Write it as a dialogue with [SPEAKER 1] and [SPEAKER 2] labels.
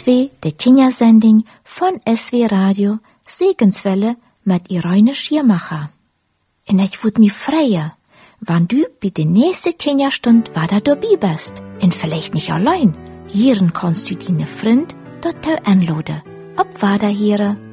[SPEAKER 1] Dit wie de Kindersending von SW Radio Segenswelle mit Irene Schirmacher. En ich würd mi freuen, wann du bei der nächsten Kinderstund wieder dabei bist. Und vielleicht nicht allein. Hieren kannst du deine Freund dort anladen. Ob weiter hier.